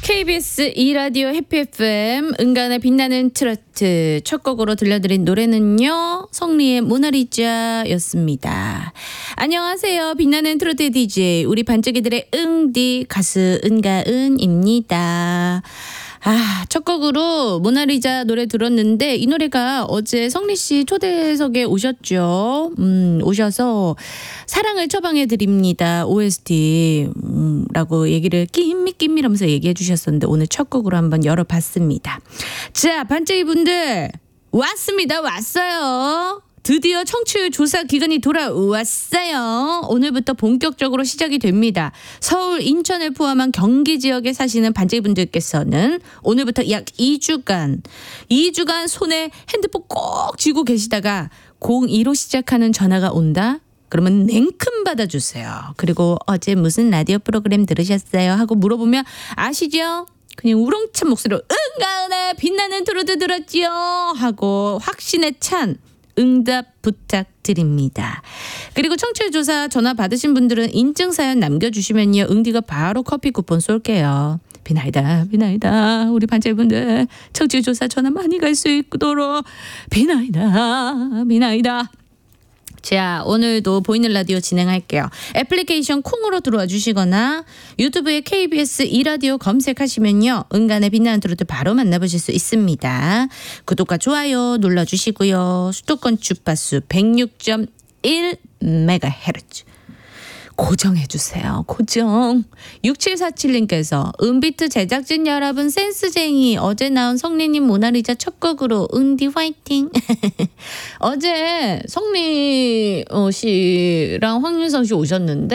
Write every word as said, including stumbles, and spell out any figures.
케이비에스 이 라디오 해피 에프엠 은간의 빛나는 트로트 첫 곡으로 들려드린 노래는요 성리의 모나리자였습니다. 안녕하세요. 빛나는 트로트 디제이 우리 반짝이들의 응디 가수 은가은입니다. 아, 첫 곡으로 모나리자 노래 들었는데 이 노래가 어제 성리 씨 초대석에 오셨죠. 음, 오셔서 사랑을 처방해 드립니다. 오에스티 음, 라고 얘기를 끼미 끼미라면서 얘기해 주셨었는데 오늘 첫 곡으로 한번 열어봤습니다. 자, 반짝이 분들 왔습니다. 왔어요. 드디어 청취율 조사 기간이 돌아왔어요. 오늘부터 본격적으로 시작이 됩니다. 서울, 인천을 포함한 경기 지역에 사시는 반짝이분들께서는 오늘부터 약 이 주간, 이 주간 손에 핸드폰 꼭 쥐고 계시다가 공이로 시작하는 전화가 온다? 그러면 냉큼 받아주세요. 그리고 어제 무슨 라디오 프로그램 들으셨어요? 하고 물어보면 아시죠? 그냥 우렁찬 목소리로 은가은의 빛나는 트로트 들었지요? 하고 확신에 찬 응답 부탁드립니다. 그리고 청취율 조사 전화 받으신 분들은 인증사연 남겨주시면요. 응디가 바로 커피 쿠폰 쏠게요. 비나이다 비나이다 우리 반짝이분들 청취율 조사 전화 많이 갈 수 있도록 비나이다 비나이다. 자, 오늘도 보이는 라디오 진행할게요. 애플리케이션 콩으로 들어와 주시거나 유튜브에 케이비에스 이 라디오 검색하시면요. 은간의 빛나는 트로트 바로 만나보실 수 있습니다. 구독과 좋아요 눌러주시고요. 수도권 주파수 백육 점 일 메가헤르츠 고정해주세요. 고정. 육칠사칠님께서 은비트 제작진 여러분 센스쟁이 어제 나온 성리님 모나리자 첫 곡으로 은디 화이팅. 어제 성리 씨랑 황윤성 씨 오셨는데